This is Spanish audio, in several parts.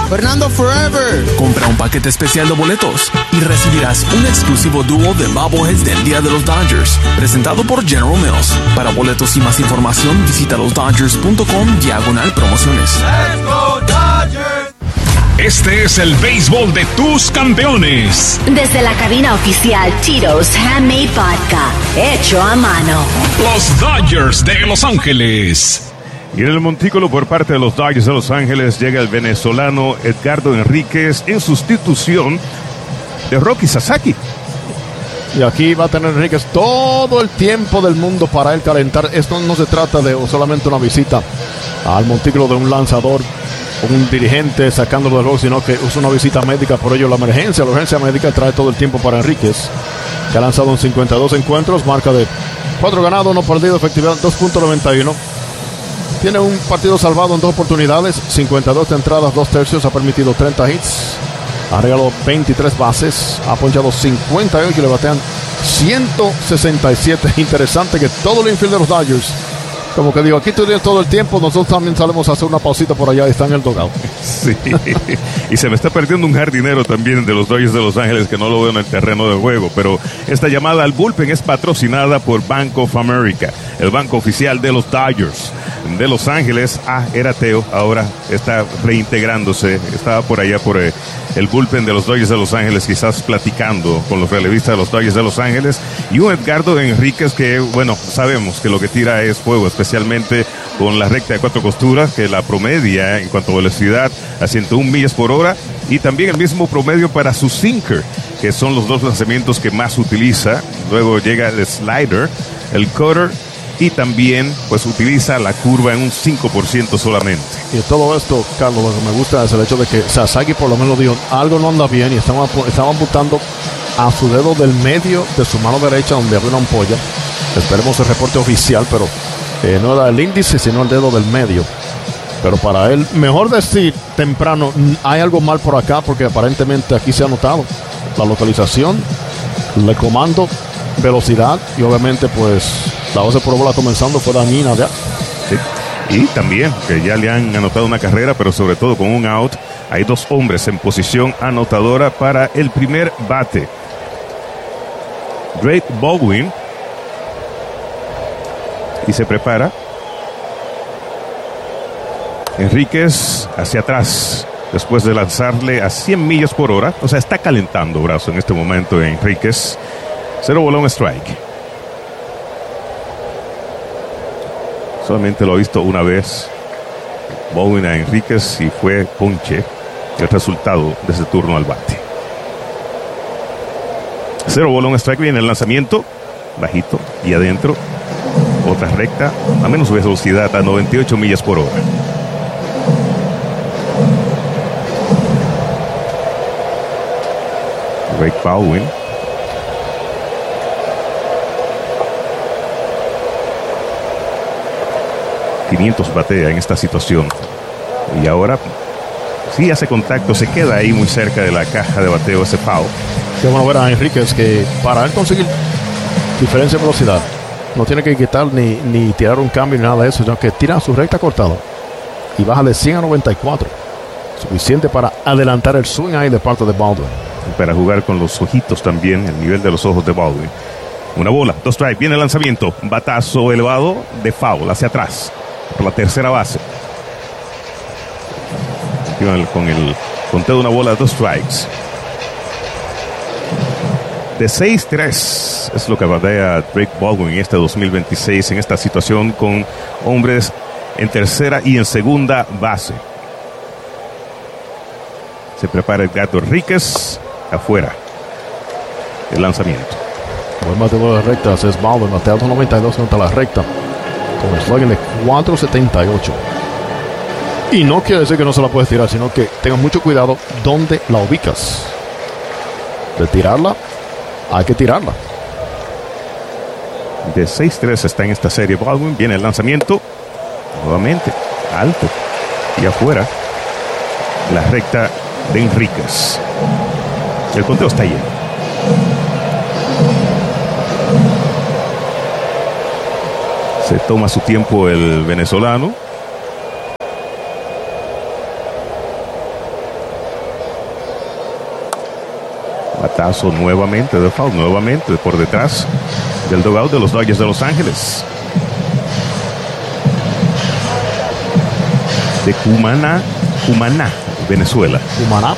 Fernando Forever. Compra un paquete especial de boletos y recibirás un exclusivo dúo de bobbleheads del Día de los Dodgers, presentado por General Mills. Para boletos y más información, visita losdodgers.com/promociones. Let's go Dodgers. Este es el béisbol de tus campeones. Desde la cabina oficial Tito's Handmade Vodka, hecho a mano. Los Dodgers de Los Ángeles. Y en el montículo por parte de los Dodgers de Los Ángeles llega el venezolano Edgardo Enríquez en sustitución de Roki Sasaki. Y aquí va a tener Enríquez todo el tiempo del mundo para él calentar. Esto no se trata de solamente una visita al montículo de un lanzador, un dirigente sacándolo del juego, sino que es una visita médica. Por ello la urgencia médica trae todo el tiempo para Enríquez, que ha lanzado en 52 encuentros, marca de 4 ganados, 1 perdido, efectividad 2.91. Tiene un partido salvado en 2 oportunidades, 52 entradas, 2 tercios, ha permitido 30 hits, ha regalado 23 bases, ha ponchado 58 y le batean 167. Interesante que todo el infield de los Dodgers, como que digo, aquí tú tienes todo el tiempo, nosotros también salimos a hacer una pausita por allá y está en el dugout. Sí, y se me está perdiendo un jardinero también de los Dodgers de Los Ángeles que no lo veo en el terreno de juego, pero esta llamada al bullpen es patrocinada por Bank of America, el banco oficial de los Dodgers de Los Ángeles. Era Teo, ahora está reintegrándose, estaba por allá por el bullpen de los Dodgers de Los Ángeles, quizás platicando con los relevistas de los Dodgers de Los Ángeles, y un Edgardo Enríquez que, bueno, sabemos que lo que tira es fuego, especialmente con la recta de 4 costuras, que la promedia en cuanto a velocidad a 101 millas por hora, y también el mismo promedio para su sinker, que son los 2 lanzamientos que más utiliza. Luego llega el slider, el cutter, y también pues utiliza la curva en un 5% solamente. Y todo esto, Carlos, lo que me gusta es el hecho de que Sasaki por lo menos dijo, algo no anda bien, y estaban apuntando a su dedo del medio de su mano derecha, donde había una ampolla. Esperemos el reporte oficial, pero no era el índice, sino el dedo del medio. Pero para él, mejor decir temprano, hay algo mal por acá, porque aparentemente aquí se ha notado la localización, el comando, velocidad, y obviamente pues la base por bola comenzando fue dañina ya. Sí. Y también que ya le han anotado una carrera, pero sobre todo con un out. Hay 2 hombres en posición anotadora para el primer bate. Drake Baldwin, y se prepara Enríquez hacia atrás después de lanzarle a 100 millas por hora. O sea, está calentando brazo en este momento Enríquez. 0 bolón strike. Solamente lo ha visto una vez Baldwin a Enríquez y fue ponche el resultado de ese turno al bate. 0 bolón strike. Viene el lanzamiento bajito y adentro. Otra recta a menos velocidad a 98 millas por hora. Drake Baldwin. .500 batea en esta situación. Y ahora sí hace contacto, se queda ahí muy cerca de la caja de bateo ese foul. Qué bueno ver a Enríquez, que para él conseguir diferencia de velocidad no tiene que quitar ni tirar un cambio ni nada de eso, sino que tira su recta cortada y baja de 100 a 94. Suficiente para adelantar el swing ahí de parte de Baldwin. Para jugar con los ojitos también, el nivel de los ojos de Baldwin. Una bola, 2 strikes, viene el lanzamiento. Batazo elevado de foul hacia atrás por la tercera base. Con el conteo de una bola, 2 strikes. De 6-3 es lo que batea Drake Baldwin en este 2026, en esta situación con hombres en tercera y en segunda base. Se prepara Edgardo Enríquez afuera. El lanzamiento. Buen bateo de rectas es Baldwin, batea 2.92 contra la recta, con el slogan de 4.78. Y no quiere decir que no se la puedes tirar, sino que tengas mucho cuidado donde la ubicas. De tirarla, hay que tirarla. De 6-3 está en esta serie Baldwin. Viene el lanzamiento. Nuevamente, alto y afuera. La recta de Enríquez. El conteo está lleno. Se toma su tiempo el venezolano. Batazo nuevamente de foul, nuevamente por detrás del dugout de los Dodgers de Los Ángeles. De Cumaná, Venezuela. Cumaná.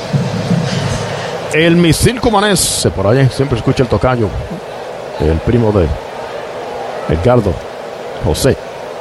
El misil cumanés. Por allá siempre escucha el tocayo. El primo de Edgardo, José.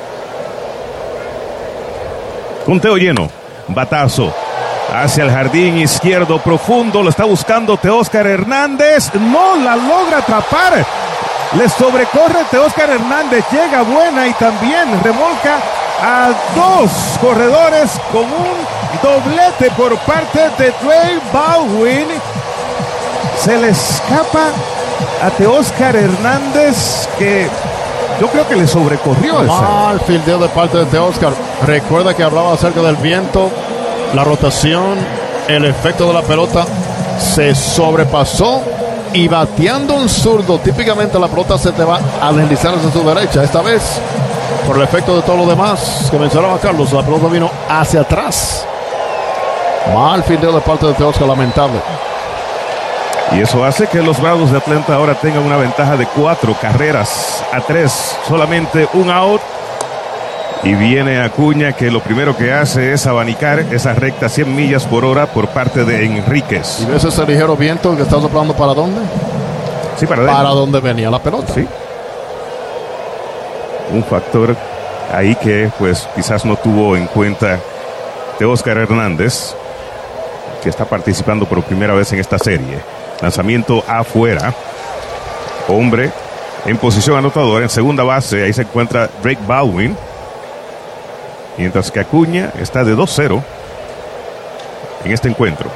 Conteo lleno. Batazo hacia el jardín izquierdo profundo. Lo está buscando Teóscar Hernández. No la logra atrapar. Le sobrecorre Teóscar Hernández. Llega buena y también remolca a dos corredores con un doblete por parte de Drake Baldwin. Se le escapa a Teóscar Hernández, que yo creo que le sobrecorrió. Mal fildeo de parte de Teóscar. Recuerda que hablaba acerca del viento, la rotación, el efecto de la pelota. Se sobrepasó y bateando un zurdo, típicamente la pelota se te va a deslizar hacia su derecha. Esta vez, por el efecto de todo lo demás que mencionaba Carlos, la pelota vino hacia atrás. Mal fildeo de parte de Teóscar, lamentable. Y eso hace que los Bravos de Atlanta ahora tengan una ventaja de 4 carreras a 3. Solamente un out. Y viene Acuña, que lo primero que hace es abanicar esa recta 100 millas por hora por parte de Enríquez. ¿Y ves ese ligero viento que está soplando para dónde? Sí, para dónde venía la pelota. Sí. Un factor ahí que pues quizás no tuvo en cuenta Teóscar Hernández, que está participando por primera vez en esta serie. Lanzamiento afuera. Hombre en posición anotadora en segunda base. Ahí se encuentra Drake Baldwin. Mientras que Acuña está de 2-0 en este encuentro.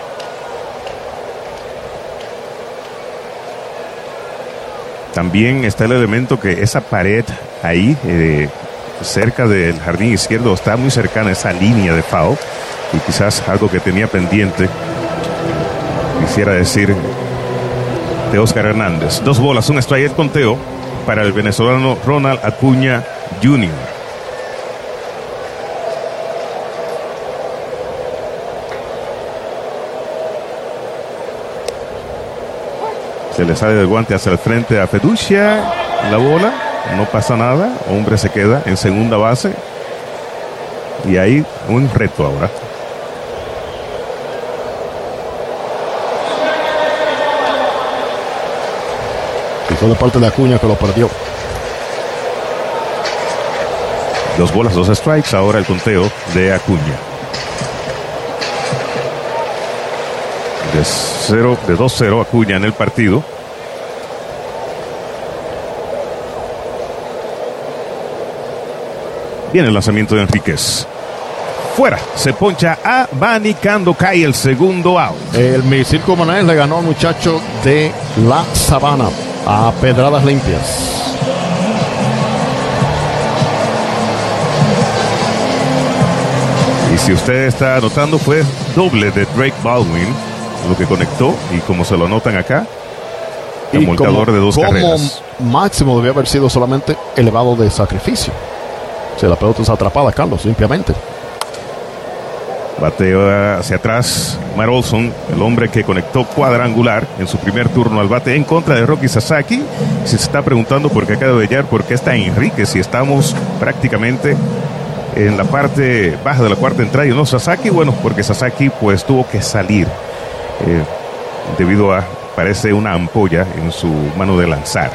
También está el elemento que esa pared ahí cerca del jardín izquierdo está muy cercana a esa línea de foul. Y quizás algo que tenía pendiente, quisiera decir, Teóscar Hernández. 2 bolas, un strike, el conteo para el venezolano Ronald Acuña Jr. Se le sale del guante hacia el frente a Feducia. La bola, no pasa nada. Hombre se queda en segunda base. Y ahí un reto ahora. Fue de parte de Acuña que lo perdió. 2 bolas, 2 strikes. Ahora el conteo de Acuña. De 2-0 Acuña en el partido. Viene el lanzamiento de Enríquez. Fuera, se poncha abanicando, cae el segundo out. El misil cumanés le ganó al muchacho de La Sabana a pedradas limpias. Y si usted está notando, fue doble de Drake Baldwin lo que conectó, y como se lo anotan acá, remolcador de 2 carreras. Máximo debía haber sido solamente elevado de sacrificio. O sea, la pelota es atrapada, Carlos, limpiamente. Bateo hacia atrás, Matt Olson, el hombre que conectó cuadrangular en su primer turno al bate en contra de Roki Sasaki. Si se está preguntando por qué acaba de bellar, por qué está Enríquez, si estamos prácticamente en la parte baja de la cuarta entrada y no Sasaki. Bueno, porque Sasaki pues tuvo que salir debido a, parece, una ampolla en su mano de lanzar.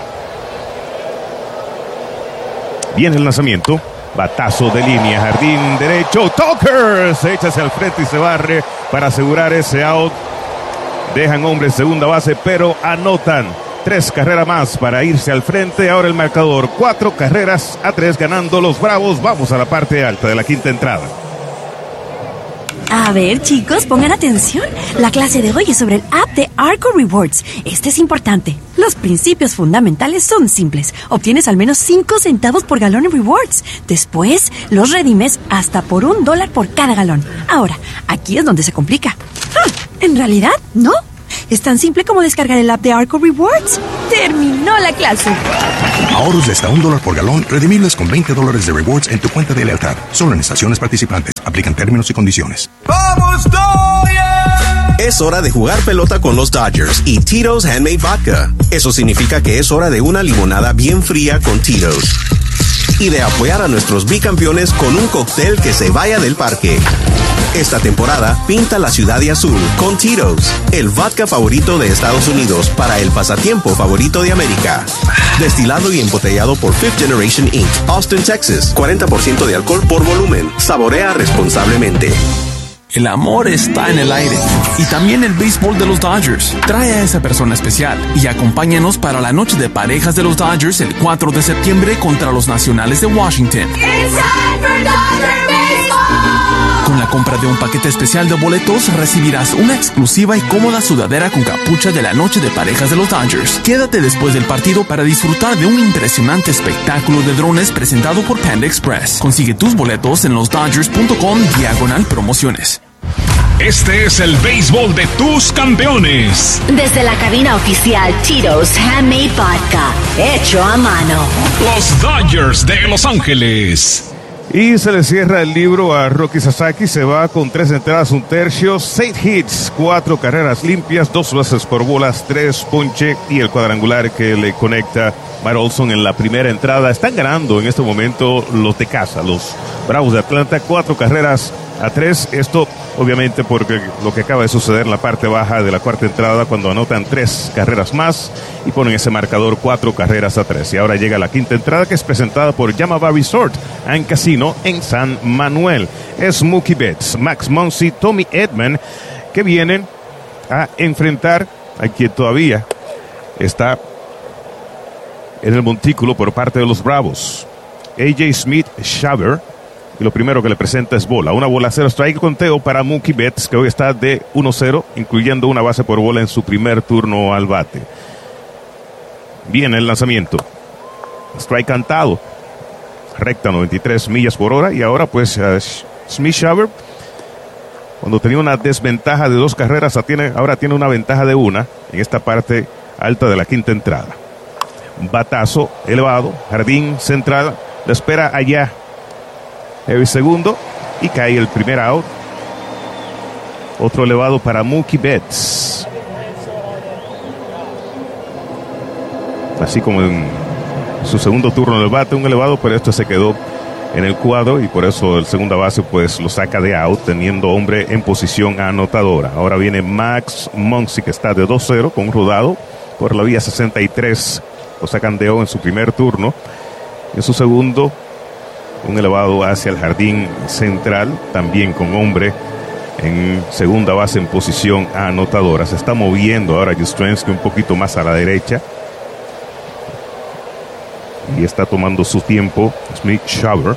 Viene el lanzamiento. Batazo de línea, jardín derecho. Tucker se echa hacia el frente y se barre para asegurar ese out. Dejan hombre en segunda base, pero anotan 3 carreras más para irse al frente. Ahora el marcador 4 carreras a 3 ganando los Bravos. Vamos a la parte alta de la quinta entrada. A ver, chicos, pongan atención. La clase de hoy es sobre el app de Arco Rewards. Este es importante. Los principios fundamentales son simples. Obtienes al menos 5 centavos por galón en rewards. Después, los redimes hasta por $1 por cada galón. Ahora, aquí es donde se complica. En realidad, no. Es tan simple como descargar el app de Arco Rewards. ¡Terminó la clase! Ahorros de hasta $1 por galón, redimibles con $20 de rewards en tu cuenta de lealtad. Solo en estaciones participantes. Aplican términos y condiciones. ¡Vamos, Dodgers! Es hora de jugar pelota con los Dodgers y Tito's Handmade Vodka. Eso significa que es hora de una limonada bien fría con Tito's. Y de apoyar a nuestros bicampeones con un cóctel que se vaya del parque. Esta temporada, pinta la ciudad de azul con Tito's, el vodka favorito de Estados Unidos para el pasatiempo favorito de América. Destilado y embotellado por Fifth Generation Inc., Austin, Texas. 40% de alcohol por volumen. Saborea responsablemente. El amor está en el aire y también el béisbol de los Dodgers. Trae a esa persona especial y acompáñanos para la noche de parejas de los Dodgers el 4 de septiembre contra los Nacionales de Washington. Con la compra de un paquete especial de boletos recibirás una exclusiva y cómoda sudadera con capucha de la noche de parejas de los Dodgers. Quédate después del partido para disfrutar de un impresionante espectáculo de drones presentado por Panda Express. Consigue tus boletos en losdodgers.com/promociones. Este es el béisbol de tus campeones. Desde la cabina oficial Tito's Handmade Vodka, hecho a mano. Los Dodgers de Los Ángeles. Y se le cierra el libro a Roki Sasaki. Se va con 3 entradas, 1 tercio, 6 hits, 4 carreras limpias, 2 bases por bolas, 3 ponche y el cuadrangular que le conecta Matt Olson en la primera entrada. Están ganando en este momento los de casa, los Bravos de Atlanta, 4 carreras a 3. Esto obviamente porque lo que acaba de suceder en la parte baja de la cuarta entrada, cuando anotan 3 carreras más y ponen ese marcador 4 carreras a 3. Y ahora llega la quinta entrada, que es presentada por Yamava Resort and Casino en San Manuel. Es Mookie Betts, Max Muncy, Tommy Edman, que vienen a enfrentar a quien todavía está en el montículo por parte de los Bravos, A.J. Smith-Shawver. Y lo primero que le presenta es bola. Una bola, 0 strike, conteo para Mookie Betts, que hoy está de 1-0, incluyendo una base por bola en su primer turno al bate. Viene el lanzamiento. Strike cantado. Recta, 93 millas por hora. Y ahora pues Smith-Shawver, cuando tenía una desventaja de 2 carreras, ahora tiene una ventaja de 1 en esta parte alta de la quinta entrada. Batazo elevado, jardín central, le espera allá el segundo y cae el primer out. Otro elevado para Mookie Betts. Así como en su segundo turno del bate, un elevado, pero esto se quedó en el cuadro y por eso el segunda base pues lo saca de out, teniendo hombre en posición anotadora. Ahora viene Max Muncy, que está de 2-0 con un rodado por la vía 63. Lo sacan de out en su primer turno. En su segundo, un elevado hacia el jardín central, también con hombre en segunda base en posición anotadora. Se está moviendo ahora Yastrzemski un poquito más a la derecha y está tomando su tiempo Smith-Shawver,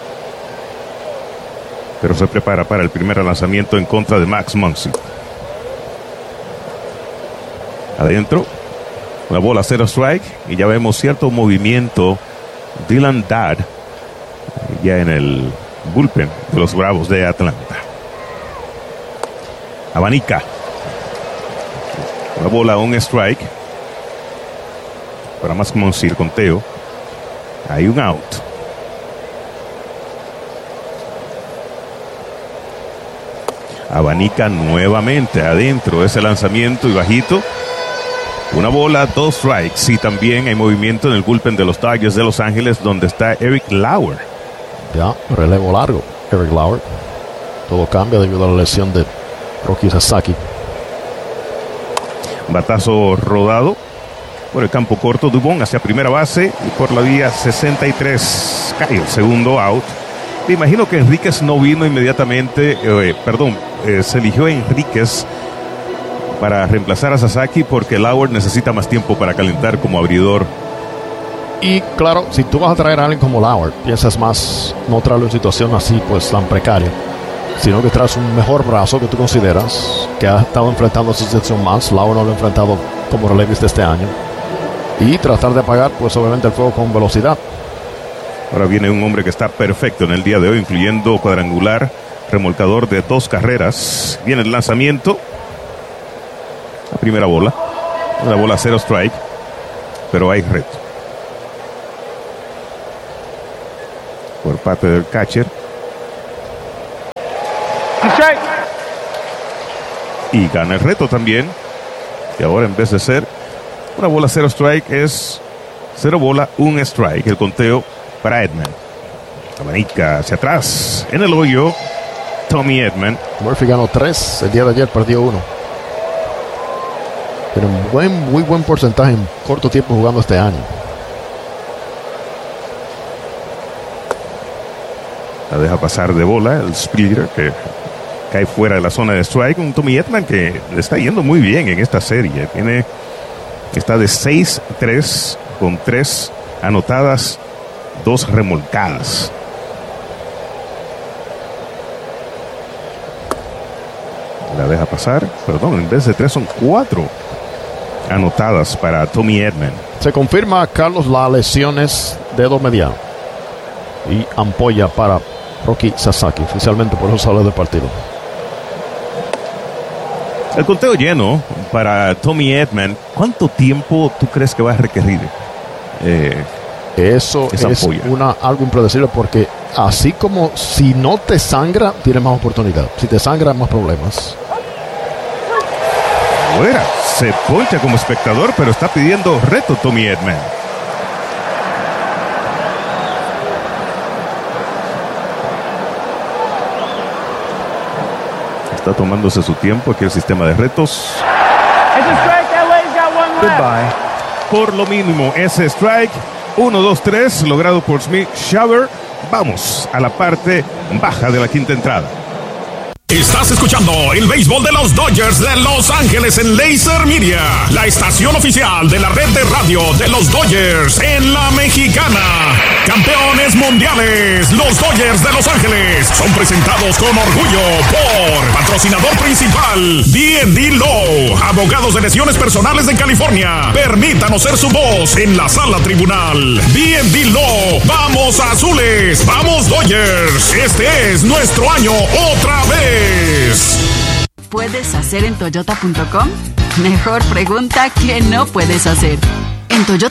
pero se prepara para el primer lanzamiento en contra de Max Muncy. Adentro, una bola, 0 strike, y ya vemos cierto movimiento. Dylan Dodd ya en el bullpen de los Bravos de Atlanta. Abanica. Una bola, 1 strike para Max Muncy, el conteo. Hay un out. Abanica nuevamente adentro, ese lanzamiento y bajito. Una bola, 2 strikes. Y también hay movimiento en el bullpen de los Dodgers de Los Ángeles, donde está Eric Lauer. Ya, relevo largo, Eric Lauer. Todo cambia debido a la lesión de Roki Sasaki. Batazo rodado por el campo corto. Dubón hacia primera base y por la vía 63 cae el segundo out. Me imagino que Enríquez no vino inmediatamente, se eligió a Enríquez para reemplazar a Sasaki porque Lauer necesita más tiempo para calentar como abridor. Y claro, si tú vas a traer a alguien como Lauer, piensas más no traerlo en situación así pues tan precaria, sino que traes un mejor brazo que tú consideras que ha estado enfrentando su situación más. Lauer no lo ha enfrentado como relevista este año, y tratar de apagar pues obviamente el fuego con velocidad. Ahora viene un hombre que está perfecto en el día de hoy, incluyendo cuadrangular, remolcador de 2 carreras. Viene el lanzamiento, la primera bola, una bola, 0 strike, pero hay reto por parte del catcher. y gana el reto también. Y ahora, en vez de ser una bola 0 strike, es 0 bola 1 strike. El conteo para Edman. Abanica hacia atrás en el hoyo. Tommy Edman. Murphy ganó 3, el día de ayer perdió 1. Tiene un muy buen porcentaje en corto tiempo jugando este año. La deja pasar de bola el splitter, que cae fuera de la zona de strike. Un Tommy Edman que le está yendo muy bien en esta serie. Está de 6-3 con 3 anotadas, 2 remolcadas. La deja pasar, perdón, en vez de 3 son 4 anotadas para Tommy Edman. Se confirma, Carlos, las lesiones dedo mediano y ampolla para Roki Sasaki. Oficialmente por eso sale del partido. El conteo lleno para Tommy Edman. ¿Cuánto tiempo tú crees que va a requerir? Eso es algo impredecible, porque así como si no te sangra, tienes más oportunidad. Si te sangra, más problemas. Fuera, se poncha como espectador, pero está pidiendo reto Tommy Edman. Está tomándose su tiempo aquí el sistema de retos. Por lo mínimo, ese strike. 1, 2, 3, logrado por Smith Shawver. Vamos a la parte baja de la quinta entrada. Estás escuchando el béisbol de los Dodgers de Los Ángeles en Laser Media, la estación oficial de la red de radio de los Dodgers en la Mexicana. Campeones mundiales, los Dodgers de Los Ángeles son presentados con orgullo por patrocinador principal D&D Law, abogados de lesiones personales de California. Permítanos ser su voz en la sala tribunal. D&D Law, vamos azules, vamos Dodgers. Este es nuestro año otra vez. ¿Puedes hacer en Toyota.com? Mejor pregunta que no puedes hacer. En Toyota